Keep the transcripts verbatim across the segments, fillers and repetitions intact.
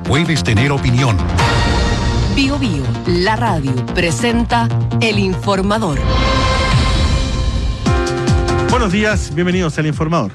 puedes tener opinión. Bio Bio, la radio, presenta El Informador. Buenos días, bienvenidos al Informador.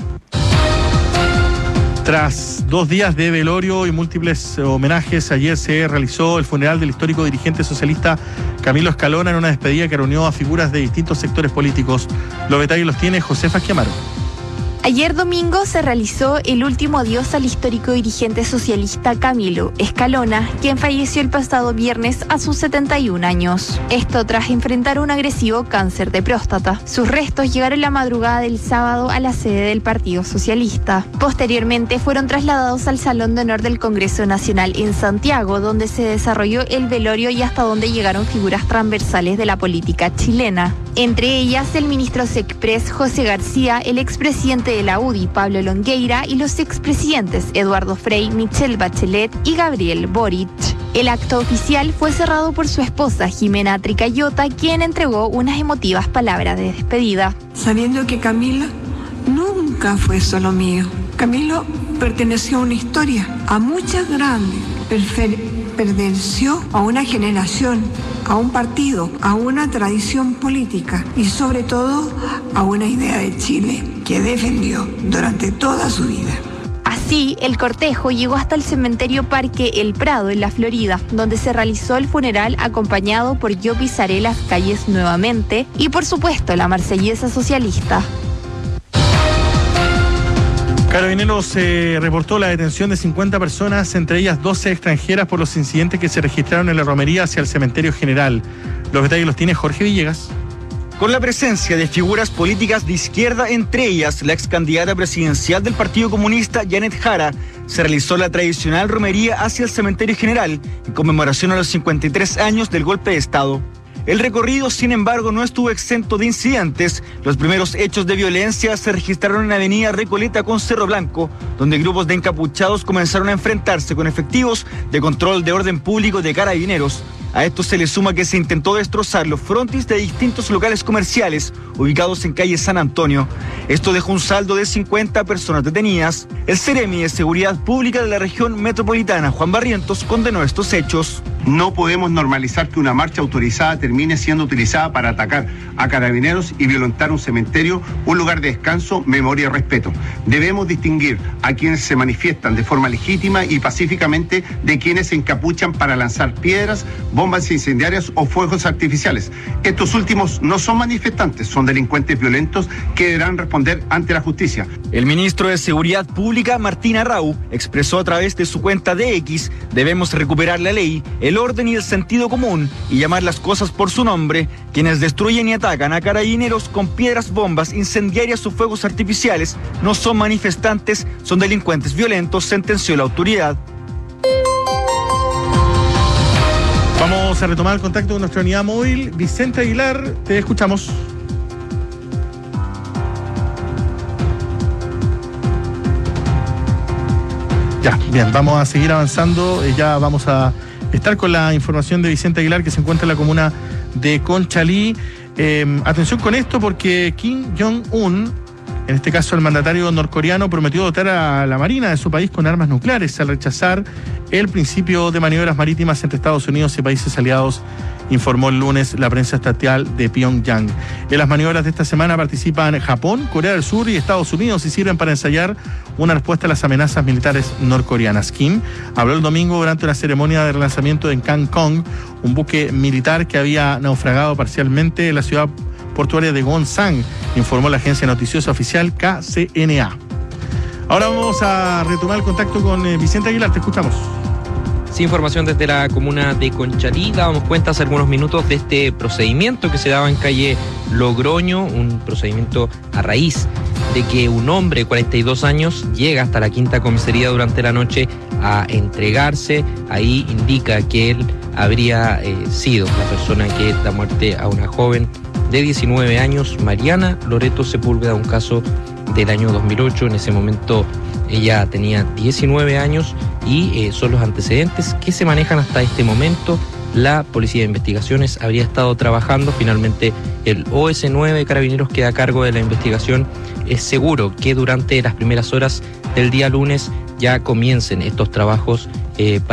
Tras dos días de velorio y múltiples homenajes, ayer se realizó el funeral del histórico dirigente socialista Camilo Escalona en una despedida que reunió a figuras de distintos sectores políticos. Los detalles los tiene Josefa Esquiamaro. Ayer domingo se realizó el último adiós al histórico dirigente socialista Camilo Escalona, quien falleció el pasado viernes a sus setenta y un años. Esto tras enfrentar un agresivo cáncer de próstata. Sus restos llegaron la madrugada del sábado a la sede del Partido Socialista. Posteriormente fueron trasladados al Salón de Honor del Congreso Nacional en Santiago, donde se desarrolló el velorio y hasta donde llegaron figuras transversales de la política chilena. Entre ellas, el ministro Sexpress José García, el expresidente de la U D I Pablo Longueira y los expresidentes Eduardo Frei, Michelle Bachelet y Gabriel Boric. El acto oficial fue cerrado por su esposa Jimena Tricayota, quien entregó unas emotivas palabras de despedida. Sabiendo que Camilo nunca fue solo mío. Camilo perteneció a una historia, a muchas grandes, perteneció a una generación, a un partido, a una tradición política y sobre todo a una idea de Chile que defendió durante toda su vida. Así, el cortejo llegó hasta el cementerio Parque El Prado en la Florida, donde se realizó el funeral acompañado por Yo pisaré las calles nuevamente y por supuesto la marsellesa socialista. Carabineros eh, reportó la detención de cincuenta personas, entre ellas doce extranjeras, por los incidentes que se registraron en la romería hacia el cementerio general. Los detalles los tiene Jorge Villegas. Con la presencia de figuras políticas de izquierda, entre ellas la ex candidata presidencial del Partido Comunista, Janet Jara, se realizó la tradicional romería hacia el cementerio general en conmemoración a los cincuenta y tres años del golpe de Estado. El recorrido, sin embargo, no estuvo exento de incidentes. Los primeros hechos de violencia se registraron en la avenida Recoleta con Cerro Blanco, donde grupos de encapuchados comenzaron a enfrentarse con efectivos de control de orden público de Carabineros. A esto se le suma que se intentó destrozar los frontis de distintos locales comerciales ubicados en calle San Antonio. Esto dejó un saldo de cincuenta personas detenidas. El Ceremi de Seguridad Pública de la región metropolitana, Juan Barrientos, condenó estos hechos. No podemos normalizar que una marcha autorizada termine siendo utilizada para atacar a carabineros y violentar un cementerio, un lugar de descanso, memoria y respeto. Debemos distinguir a quienes se manifiestan de forma legítima y pacíficamente de quienes se encapuchan para lanzar piedras, bombas incendiarias o fuegos artificiales. Estos últimos no son manifestantes, son delincuentes violentos que deberán responder ante la justicia. El ministro de Seguridad Pública, Martín Arrau, expresó a través de su cuenta de X: debemos recuperar la ley, el orden y el sentido común y llamar las cosas por su nombre. Quienes destruyen y atacan a carabineros con piedras, bombas incendiarias o fuegos artificiales no son manifestantes, son delincuentes violentos, sentenció la autoridad. Vamos a retomar el contacto con nuestra unidad móvil. Vicente Aguilar, te escuchamos. Ya, bien, vamos a seguir avanzando. Eh, ya vamos a estar con la información de Vicente Aguilar, que se encuentra en la comuna de Conchalí. Eh, atención con esto, porque Kim Jong-un, en este caso el mandatario norcoreano, prometió dotar a la Marina de su país con armas nucleares al rechazar el principio de maniobras marítimas entre Estados Unidos y países aliados, informó el lunes la prensa estatal de Pyongyang. En las maniobras de esta semana participan Japón, Corea del Sur y Estados Unidos y sirven para ensayar una respuesta a las amenazas militares norcoreanas. Kim habló el domingo durante una ceremonia de relanzamiento en Kangkong, un buque militar que había naufragado parcialmente en la ciudad portuaria de Wonsan, informó la agencia noticiosa oficial K C N A. Ahora vamos a retomar el contacto con eh, Vicente Aguilar, te escuchamos. Sí, información desde la comuna de Conchalí. Dábamos cuenta hace algunos minutos de este procedimiento que se daba en calle Logroño, un procedimiento a raíz de que un hombre de cuarenta y dos años llega hasta la quinta comisaría durante la noche a entregarse. Ahí indica que él habría eh, sido la persona que da muerte a una joven de diecinueve años, Mariana Loreto Sepúlveda, un caso del año dos mil ocho. En ese momento ella tenía diecinueve años y eh, son los antecedentes que se manejan hasta este momento. La Policía de Investigaciones habría estado trabajando. Finalmente el O S nueve de Carabineros queda a cargo de la investigación. Es seguro que durante las primeras horas del día lunes ya comiencen estos trabajos eh,